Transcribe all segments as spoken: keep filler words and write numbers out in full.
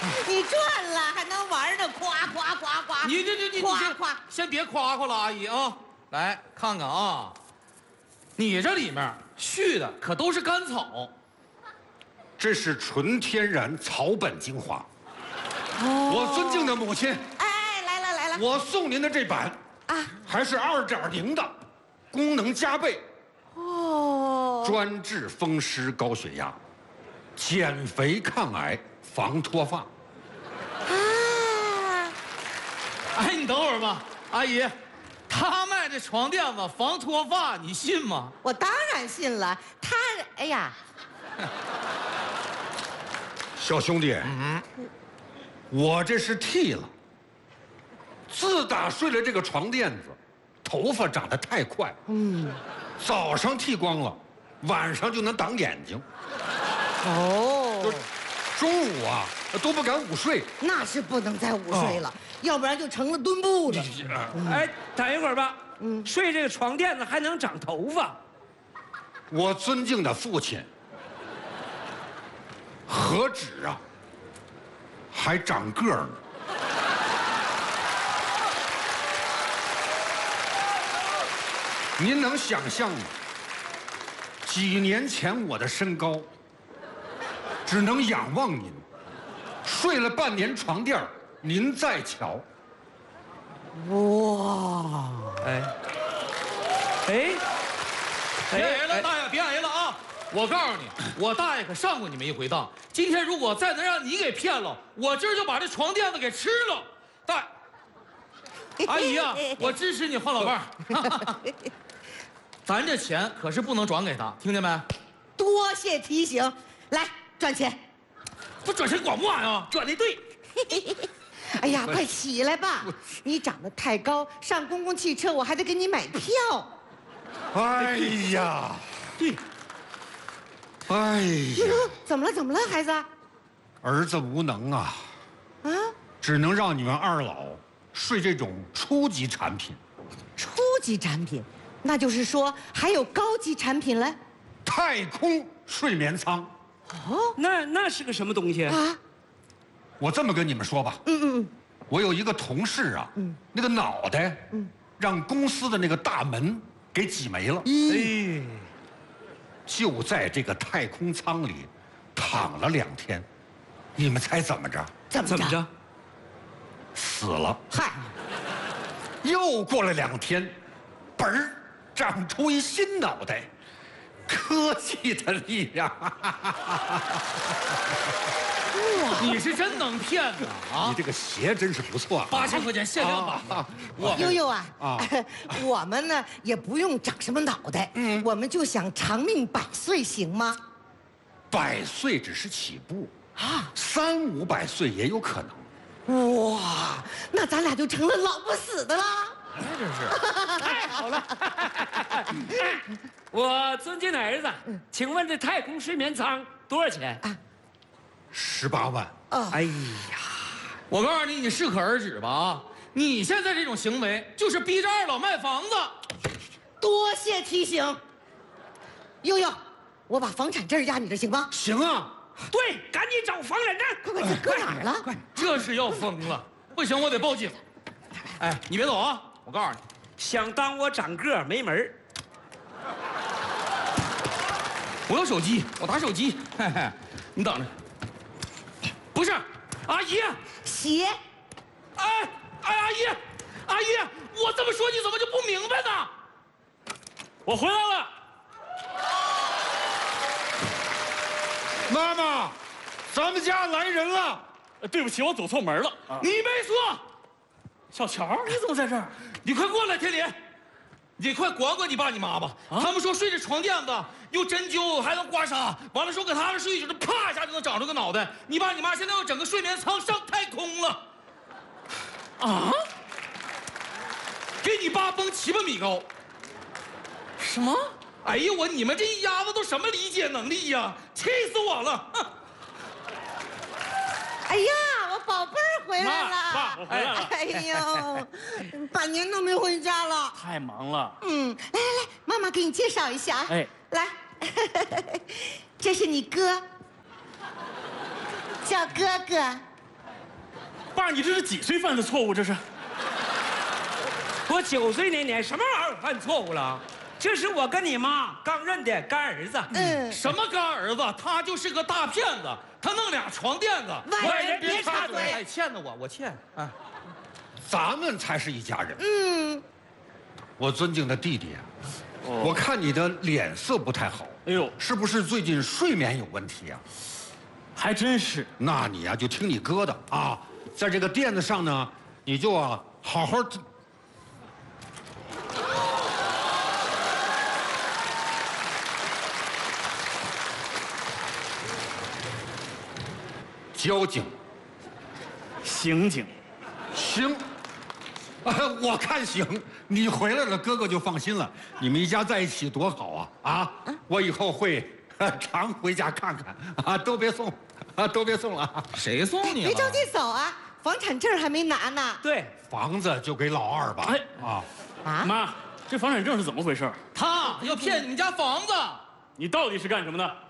你赚了还能玩呢，夸夸夸夸！ 你这这这， 夸夸， 先别夸夸了，阿姨啊，来看看啊，你这里面续的可都是甘草， 这是纯天然草本精华。 哦， 我尊敬的母亲， 哎，来了来了， 我送您的这版啊， 还是二点零的，功能加倍， 哦， 专治风湿高血压，减肥抗癌，防脱发。 啊， 哎，你等会儿吧，阿姨，他卖这床垫子防脱发，你信吗？ 我当然信了，他，哎呀， 小兄弟，嗯，我这是剃了。自打睡了这个床垫子，头发长得太快，嗯，早上剃光了，晚上就能挡眼睛。 哦， 中午啊都不敢午睡。 那是不能再午睡了，要不然就成了墩布了。 哎，等一会儿吧。嗯，睡这个床垫子还能长头发。 我尊敬的父亲，何止啊，还长个儿呢。您能想象吗？几年前我的身高，只能仰望您，睡了半年床垫儿，您再瞧。 哇， 哎，哎， 别挨了，大爷，别挨了啊！我告诉你，我大爷可上过你们一回当。今天如果再能让你给骗了，我今儿就把这床垫子给吃了。大爷，阿姨啊，我支持你换老伴儿。咱这钱可是不能转给他，听见没？ 多谢提醒，来赚钱。 不转钱管不管呀？ 转的对。 哎呀，快起来吧！你长得太高，上公共汽车我还得给你买票。 哎呀，哎呀， 怎么了？怎么了，孩子？ 儿子无能啊， 啊， 只能让你们二老睡这种初级产品。 初级产品，那就是说还有高级产品嘞？ 太空睡眠舱。 哦， 那那是个什么东西啊？ 我这么跟你们说吧， 嗯嗯嗯， 我有一个同事啊，嗯，那个脑袋，嗯，让公司的那个大门给挤没了， 哎， 就在这个太空舱里躺了两天，你们猜怎么着？ 怎么怎么着？ 死了。 嗨， 又过了两天，嘣儿长出一新脑袋，科技的力量。 你是真能骗呐啊！ 你这个鞋真是不错啊， 八千块钱限量版的。我悠悠啊， 啊我们呢也不用长什么脑袋，嗯，我们就想长命百岁，行吗？ 百岁只是起步啊，三五百岁也有可能。 哇，那咱俩就成了老不死的啦！ 哎，这是太好了！我尊敬的儿子，请问这太空睡眠舱多少钱？ 啊， 十八万。 哦， 哎呀， 我告诉你，你适可而止吧啊！你现在这种行为就是逼着二老卖房子。 多谢提醒。悠悠，我把房产证压你这行吗？ 行啊， 对，赶紧找房产证。 快快，这搁哪儿了？快， 这是要疯了！不行，我得报警。哎，你别走啊！我告诉你， 想当我长个儿没门儿。 我有手机，我打手机。嘿嘿，你等着。不是，阿姨， 鞋， 哎哎，阿姨，阿姨，我这么说你怎么就不明白呢？我回来了。 妈妈，咱们家来人了。 对不起，我走错门了。你没说。小乔，你怎么在这儿？你快过来，天林，你快管管你爸你妈吧。啊、他们说睡这床垫子又针灸还能刮痧，完了说搁他们睡一宿，啪一下就能长出个脑袋。你爸你妈现在要整个睡眠舱上太空了。啊？给你爸蹦七八米高。什么？哎呀，我你们这一家子都什么理解能力呀？气死我了！ 哎呀，我宝贝儿回来了！ 爸，我回来了。 哎呦，半年都没回家了。 太忙了。 嗯，来来来，妈妈给你介绍一下啊。 哎， 来，这是你哥，叫哥哥。 爸，你这是几岁犯的错误？这是？ 我九岁那年什么玩意儿犯错误了？这是我跟你妈刚认的干儿子。 嗯， 什么干儿子？他就是个大骗子，他弄俩床垫子。 外人别插嘴。 哎，欠的我，我欠。哎， 咱们才是一家人。 嗯， 我尊敬的弟弟啊， 哦我看你的脸色不太好， 哎呦， 是不是最近睡眠有问题啊？ 还真是。 那你呀、就听你哥的啊，在这个垫子上呢，你就啊好好交警， 刑警， 行，啊，我看行。你回来了，哥哥就放心了。你们一家在一起多好啊！啊，我以后会常回家看看啊，都别送，啊，都别送了。 谁送你了？ 别着急走啊，房产证还没拿呢。 对， 房子就给老二吧。 哎啊， 啊， 妈，这房产证是怎么回事？他要骗你们家房子，你到底是干什么的？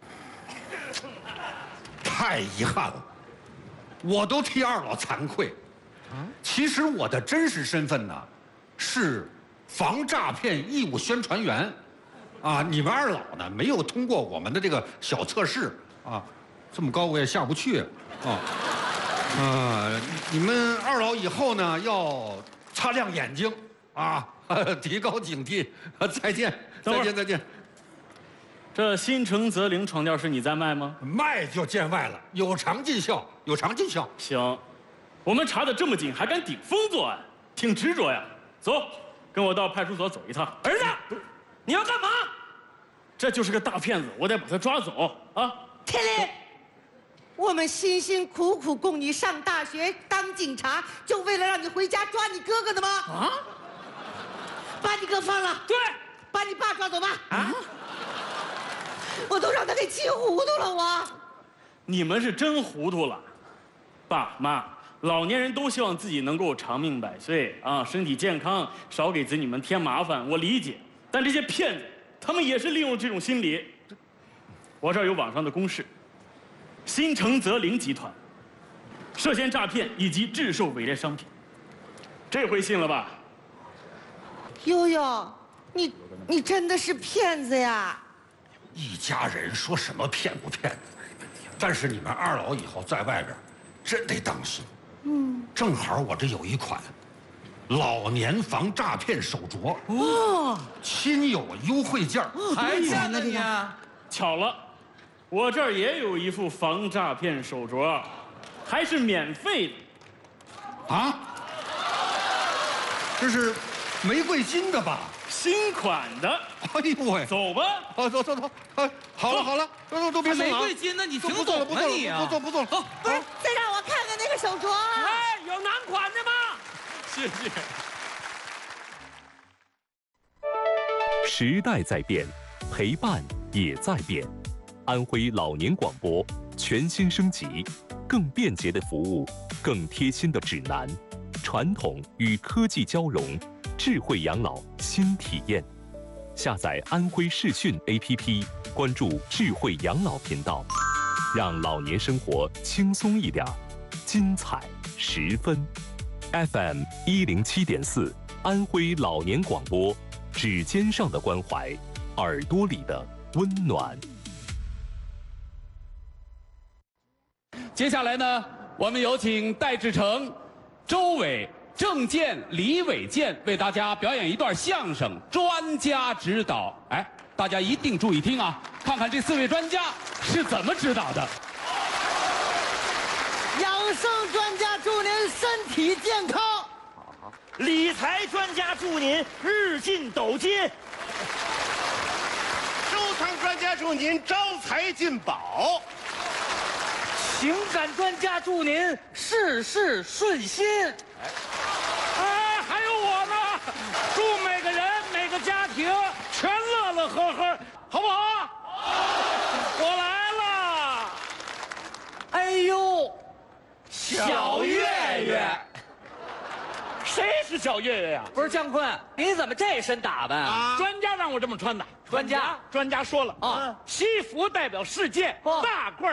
太遗憾了，我都替二老惭愧。其实我的真实身份呢，是防诈骗义务宣传员。啊，你们二老呢没有通过我们的这个小测试啊，这么高我也下不去啊。啊，你们二老以后呢要擦亮眼睛啊，提高警惕。再见， 等会儿再见，再见。 这新城泽林床垫是你在卖吗？ 卖就见外了，有偿尽孝，有偿尽孝。 行，我们查得这么紧，还敢顶风作案，挺执着呀。走，跟我到派出所走一趟。 儿子，你要干嘛？ 这就是个大骗子，我得把他抓走啊！ 天林，我们辛辛苦苦供你上大学当警察，就为了让你回家抓你哥哥的吗？ 啊！ 把你哥放了， 对， 把你爸抓走吧。啊！我都让他给气糊涂了，我。 你们是真糊涂了，爸妈，老年人都希望自己能够长命百岁啊，身体健康，少给子女们添麻烦，我理解。但这些骗子，他们也是利用这种心理。我这儿有网上的公示，新城泽林集团涉嫌诈骗以及制售伪劣商品，这回信了吧？ 悠悠，你你真的是骗子呀！ 一家人说什么骗不骗的，但是你们二老以后在外边真得当心。嗯，正好我这有一款老年防诈骗手镯，哦，亲友优惠券， 还骗呢这个。 巧了，我这儿也有一副防诈骗手镯，还是免费的。 啊，这是玫瑰金的吧？ 新款的。 哎呦喂， 走吧。 啊，走走走，啊，好了好了，都都都别送了啊。 玫瑰金呢？你挺不做了不做了你啊！ 不做不做了。 走， 不是，再让我看看那个手镯。 哎，有男款的吗？ 谢谢。 时代在变，陪伴也在变。安徽老年广播全新升级，更便捷的服务，更贴心的指南，传统与科技交融，智慧养老新体验。下载安徽视讯 A P P， 关注智慧养老频道，让老年生活轻松一点，精彩十分。F M 一零七点四，安徽老年广播，指尖上的关怀，耳朵里的温暖。 接下来呢，我们有请戴志诚、周伟、郑健、李伟健为大家表演一段相声，专家指导。哎，大家一定注意听啊，看看这四位专家是怎么指导的。 养生专家祝您身体健康， 理财专家祝您日进斗金， 收藏专家祝您招财进宝， 情感专家祝您事事顺心。 哎，还有我呢，祝每个人每个家庭全乐乐呵呵，好不好？我来了。 哎呦，小岳岳， 谁是小岳岳呀？ 不是姜昆，你怎么这身打扮啊？ 专家让我这么穿的。 专家专家说了啊， 西服代表世界， 哦大褂